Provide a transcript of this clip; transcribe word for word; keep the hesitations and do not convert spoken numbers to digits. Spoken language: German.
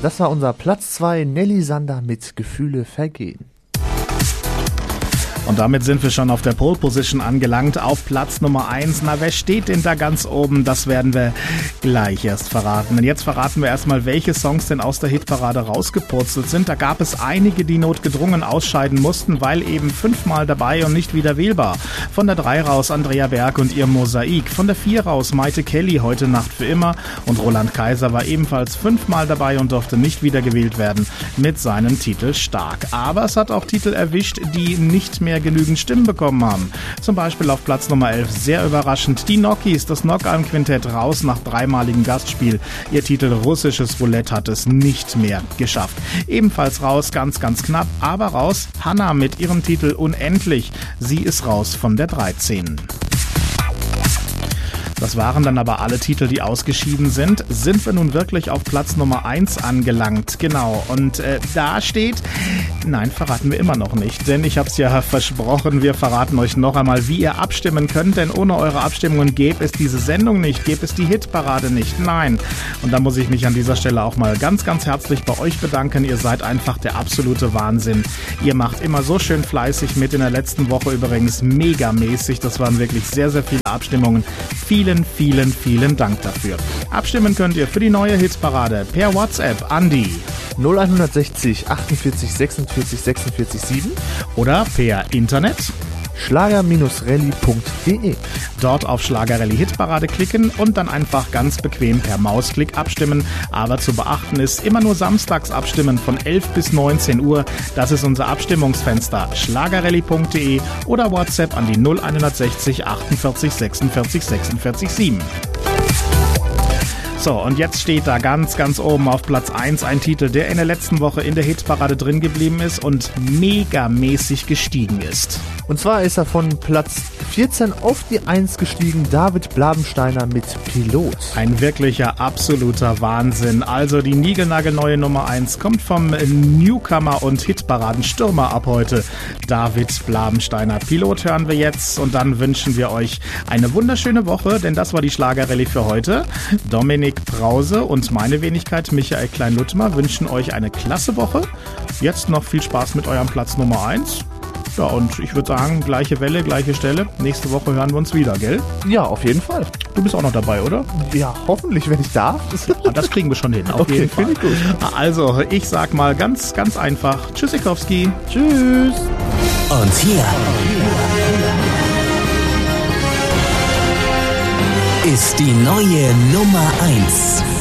das war unser Platz zwei, Nelly Sander mit Gefühle vergehen. Und damit sind wir schon auf der Pole Position angelangt, auf Platz Nummer eins. Na, wer steht denn da ganz oben? Das werden wir gleich erst verraten. Und jetzt verraten wir erstmal, welche Songs denn aus der Hitparade rausgepurzelt sind. Da gab es einige, die notgedrungen ausscheiden mussten, weil eben fünfmal dabei und nicht wieder wählbar. Von der drei raus Andrea Berg und ihr Mosaik. Von der vier raus Maite Kelly, Heute Nacht für immer. Und Roland Kaiser war ebenfalls fünfmal dabei und durfte nicht wieder gewählt werden mit seinem Titel Stark. Aber es hat auch Titel erwischt, die nicht mehr genügend Stimmen bekommen haben. Zum Beispiel auf Platz Nummer elf, sehr überraschend, die Nokis, das Knock-Alm-Quintett, raus nach dreimaligem Gastspiel. Ihr Titel Russisches Roulette hat es nicht mehr geschafft. Ebenfalls raus, ganz, ganz knapp, aber raus, Hanna mit ihrem Titel Unendlich. Sie ist raus von der dreizehn. Das waren dann aber alle Titel, die ausgeschieden sind. Sind wir nun wirklich auf Platz Nummer eins angelangt? Genau. Und äh, da steht... Nein, verraten wir immer noch nicht. Denn ich habe es ja versprochen, wir verraten euch noch einmal, wie ihr abstimmen könnt. Denn ohne eure Abstimmungen gäbe es diese Sendung nicht, gäbe es die Hitparade nicht. Nein. Und da muss ich mich an dieser Stelle auch mal ganz, ganz herzlich bei euch bedanken. Ihr seid einfach der absolute Wahnsinn. Ihr macht immer so schön fleißig mit. In der letzten Woche übrigens megamäßig. Das waren wirklich sehr, sehr viele Abstimmungen. Vielen Vielen, vielen, vielen Dank dafür. Abstimmen könnt ihr für die neue Hitparade per WhatsApp an die null eins sechzig achtundvierzig sechsundvierzig sechsundvierzig sieben oder per Internet schlager Rallye punkt de. Dort auf Schlager-Rallye Hitparade klicken und dann einfach ganz bequem per Mausklick abstimmen. Aber zu beachten ist, immer nur samstags abstimmen von elf bis neunzehn Uhr. Das ist unser Abstimmungsfenster. schlager Rallye punkt de oder WhatsApp an die null eins sechzig achtundvierzig sechsundvierzig sechsundvierzig sieben. So, und jetzt steht da ganz, ganz oben auf Platz eins ein Titel, der in der letzten Woche in der Hitparade drin geblieben ist und megamäßig gestiegen ist. Und zwar ist er von Platz vierzehn auf die eins gestiegen, David Blabensteiner mit Pilot. Ein wirklicher, absoluter Wahnsinn. Also die niegelnagelneue Nummer eins kommt vom Newcomer und Hitparadenstürmer ab heute, David Blabensteiner. Pilot hören wir jetzt und dann wünschen wir euch eine wunderschöne Woche, denn das war die Schlager-Rallye für heute. Dominik Brause und meine Wenigkeit Michael Klein-Luttmer wünschen euch eine klasse Woche. Jetzt noch viel Spaß mit eurem Platz Nummer eins. Ja, und ich würde sagen, gleiche Welle, gleiche Stelle. Nächste Woche hören wir uns wieder, gell? Ja, auf jeden Fall. Du bist auch noch dabei, oder? Ja, hoffentlich, wenn ich darf. Ja, das kriegen wir schon hin, auf okay, jeden Fall. Finde ich gut. Also, ich sag mal ganz, ganz einfach. Tschüssikowski. Tschüss. Und hier ist die neue Nummer eins.